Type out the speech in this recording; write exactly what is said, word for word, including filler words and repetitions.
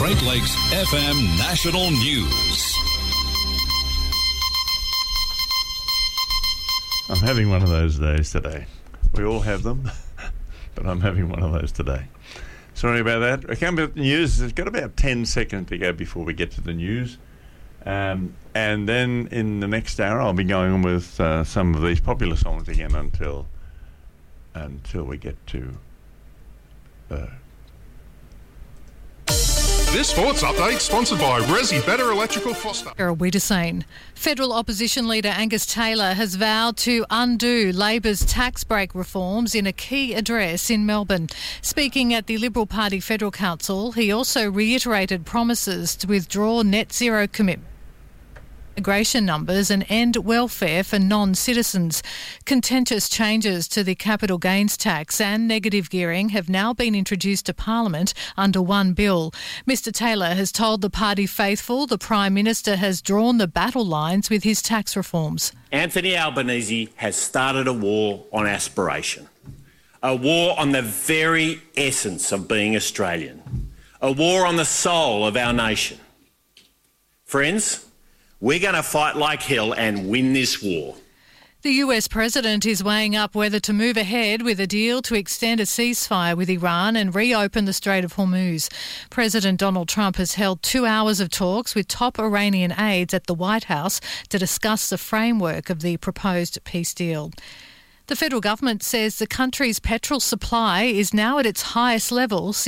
Great Lakes F M National News. I'm having one of those days today. We all have them, but I'm having one of those today. Sorry about that. I come with the news. It's got about ten seconds to go before we get to the news. Um, and then in the next hour, I'll be going on with uh, some of these popular songs again until until we get to... Uh, This sports update sponsored by Resi Better Electrical Foster. Wiedersane. Federal opposition leader Angus Taylor has vowed to undo Labor's tax break reforms in a key address in Melbourne. Speaking at the Liberal Party Federal Council, he also reiterated promises to withdraw net zero commitment. Immigration numbers and end welfare for non-citizens. Contentious changes to the capital gains tax and negative gearing have now been introduced to Parliament under one bill. Mr Taylor has told the party faithful the Prime Minister has drawn the battle lines with his tax reforms. Anthony Albanese has started a war on aspiration, a war on the very essence of being Australian, a war on the soul of our nation. Friends, we're going to fight like hell and win this war. The U S President is weighing up whether to move ahead with a deal to extend a ceasefire with Iran and reopen the Strait of Hormuz. President Donald Trump has held two hours of talks with top Iranian aides at the White House to discuss the framework of the proposed peace deal. The federal government says the country's petrol supply is now at its highest level